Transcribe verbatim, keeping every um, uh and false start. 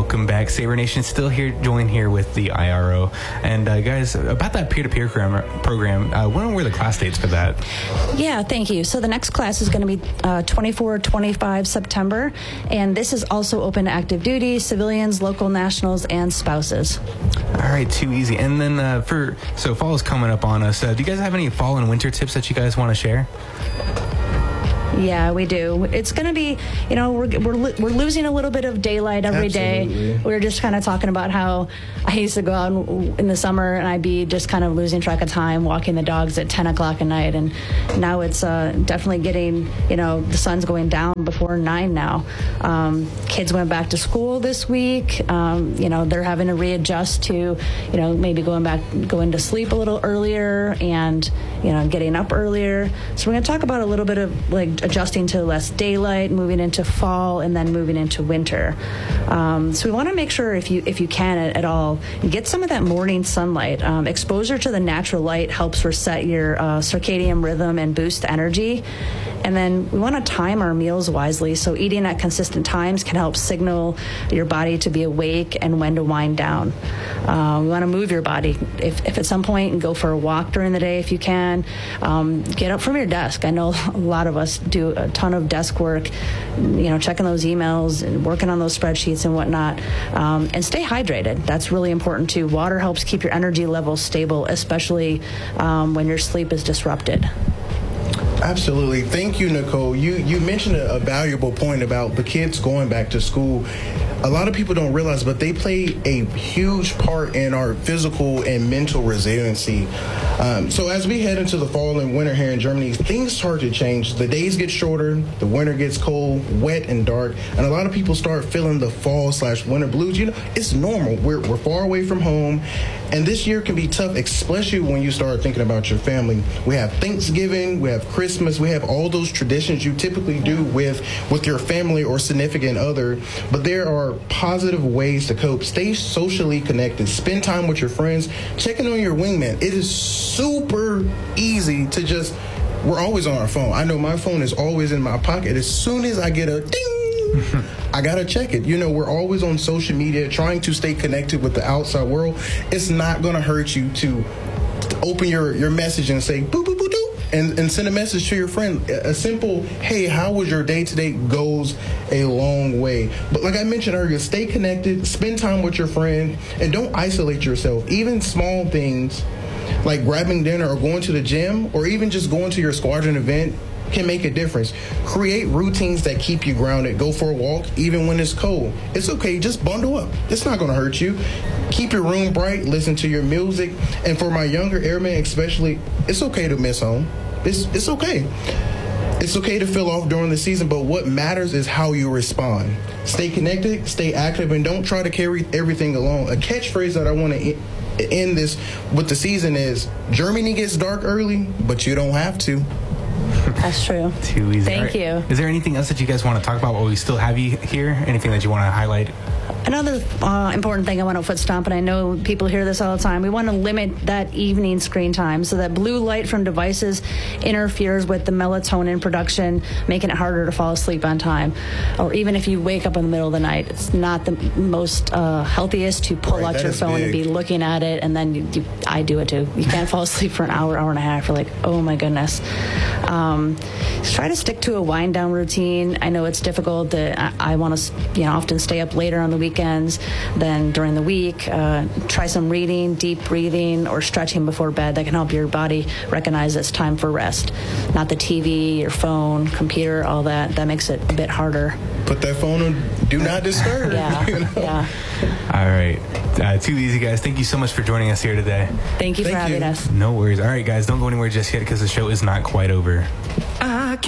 welcome back. Saber Nation still here, joined here with the I R O. And uh, guys, about that peer-to-peer program, program uh, when were the class dates for that? Yeah, thank you. So the next class is going to be uh, twenty-four, twenty-five September, and this is also open to active duty, civilians, local nationals, and spouses. All right, too easy. And then uh, for, so fall is coming up on us. Uh, do you guys have any fall and winter tips that you guys want to share? Yeah, we do. It's going to be, you know, we're we're we're losing a little bit of daylight every Absolutely. day. We were just kind of talking about how I used to go out in the summer and I'd be just kind of losing track of time, walking the dogs at ten o'clock at night. And now it's uh, definitely getting, you know, the sun's going down before nine now. Um, kids went back to school this week. Um, you know, they're having to readjust to, you know, maybe going back, going to sleep a little earlier and, you know, getting up earlier. So we're going to talk about a little bit of like adjusting to less daylight, moving into fall, and then moving into winter. Um, so we want to make sure, if you if you can at, at all, get some of that morning sunlight. Um, exposure to the natural light helps reset your uh, circadian rhythm and boost energy. And then we want to time our meals wisely. So eating at consistent times can help signal your body to be awake and when to wind down. Uh, we want to move your body. If, if at some point, and go for a walk during the day if you can. Um, get up from your desk. I know a lot of us do a ton of desk work, you know, checking those emails and working on those spreadsheets and whatnot. Um, and stay hydrated. That's really important too. Water helps keep your energy levels stable, especially um, when your sleep is disrupted. Absolutely. Thank you, Nicole. You you mentioned a, a valuable point about the kids going back to school. A lot of people don't realize, but they play a huge part in our physical and mental resiliency. Um, so as we head into the fall and winter here in Germany, things start to change. The days get shorter, the winter gets cold, wet, and dark, and a lot of people start feeling the fall slash winter blues. You know, it's normal. We're, we're far away from home, and this year can be tough, especially when you start thinking about your family. We have Thanksgiving, we have Christmas, we have all those traditions you typically do with, with your family or significant other, but there are positive ways to cope. Stay socially connected. Spend time with your friends. Checking on your wingman. It is super easy to just, we're always on our phone. I know my phone is always in my pocket. As soon as I get a ding, I gotta check it. You know, we're always on social media trying to stay connected with the outside world. It's not gonna hurt you to open your, your message and say, boop, boop, boop, boop. And, and send a message to your friend. A simple, hey, how was your day today, goes a long way. But like I mentioned earlier, stay connected, spend time with your friend, and don't isolate yourself. Even small things like grabbing dinner or going to the gym or even just going to your squadron event can make a difference. Create routines that keep you grounded. Go for a walk even when it's cold. It's okay, just bundle up. It's not going to hurt you. Keep your room bright, listen to your music. And for my younger airmen especially, it's okay to miss home. It's it's okay. It's okay to feel off during the season, but what matters is how you respond. Stay connected, stay active, and don't try to carry everything alone. A catchphrase that I want to end this with the season is, Germany gets dark early, but you don't have to. That's true. Too easy. Thank right. you. Is there anything else that you guys want to talk about while we still have you here? Anything that you want to highlight? Another uh, important thing I want to foot stomp, and I know people hear this all the time, we want to limit that evening screen time so that blue light from devices interferes with the melatonin production, making it harder to fall asleep on time. Or even if you wake up in the middle of the night, it's not the most uh, healthiest to pull Right, out your phone big. and be looking at it, and then you, you, I do it too. You can't fall asleep for an hour, hour and a half. You're like, oh my goodness. Um, try to stick to a wind down routine. I know it's difficult. To, I, I want to, you know, often stay up later on the weekends than during the week. Uh, try some reading, deep breathing, or stretching before bed. That can help your body recognize it's time for rest. Not the T V, your phone, computer, all that. That makes it a bit harder. Put that phone on do not disturb. Yeah, you know? yeah. All right. Uh, too easy, guys. Thank you so much for joining us here today. Thank you Thank for having you. us. No worries. All right, guys, don't go anywhere just yet because the show is not quite over. I